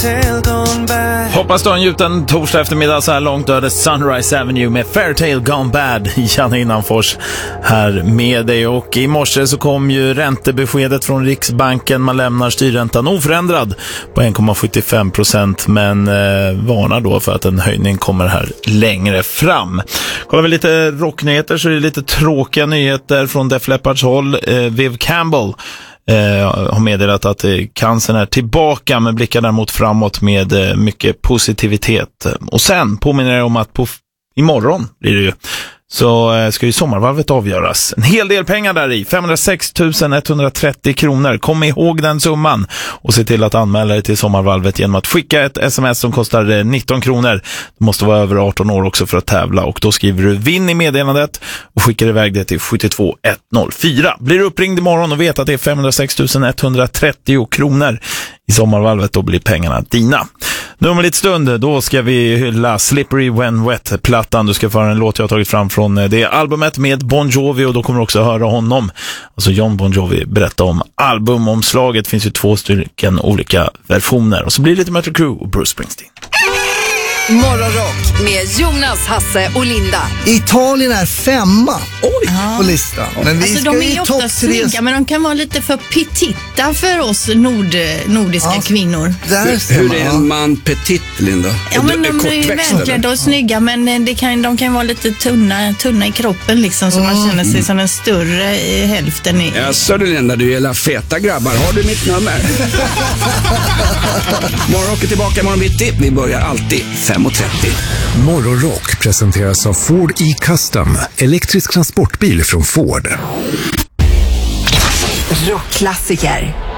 Fairytale gone bad. Hoppas du har en gjuten torsdag eftermiddag så här långt. Då hade Sunrise Avenue med Fairytale Gone Bad. Janne Innanfors här med dig. Och i morse så kom ju räntebeskedet från Riksbanken. Man lämnar styrräntan oförändrad på 1,75%, men varnar då för att en höjning kommer här längre fram. Kollar vi lite rocknyheter så är det lite tråkiga nyheter från Def Leppards håll. Viv Campbell har meddelat att cancern är tillbaka, men blickar däremot framåt med mycket positivitet. Och sen påminner jag om att imorgon blir det ju, så ska ju sommarvalvet avgöras. En hel del pengar där i, 506 130 kronor. Kom ihåg den summan och se till att anmäla dig till sommarvalvet genom att skicka ett sms som kostar 19 kronor. Du måste vara över 18 år också för att tävla, och då skriver du vinn i meddelandet och skickar iväg det till 72104. Blir du uppringd imorgon och vet att det är 506 130 kronor i sommarvalvet, då blir pengarna dina. Nu om en liten stund, då ska vi hylla Slippery When Wet-plattan. Du ska få en låt jag har tagit fram från det albumet med Bon Jovi, och då kommer du också höra honom, alltså John Bon Jovi, berätta om albumomslaget. Det finns ju 2 stycken olika versioner. Och så blir det lite Mötley Crüe och Bruce Springsteen. Morgonrock med Jonas, Hasse och Linda. Italien är 5 på listan. Men vi alltså, ska de i är ofta topp 3. snygga, men de kan vara lite för petita för oss nordiska kvinnor. Hur är en man petit, Linda? Ja, men de är ju verkligen och snygga, men de kan vara lite tunna i kroppen liksom, så man känner sig som en större hälften i. Ja, så du, Linda, du gillar feta grabbar. Har du mitt nummer? Morgonrock är tillbaka imorgon bitti. Vi börjar alltid 5:30. Morgonrock presenteras av Ford E-Custom, elektrisk transportbil från Ford. Rockklassiker.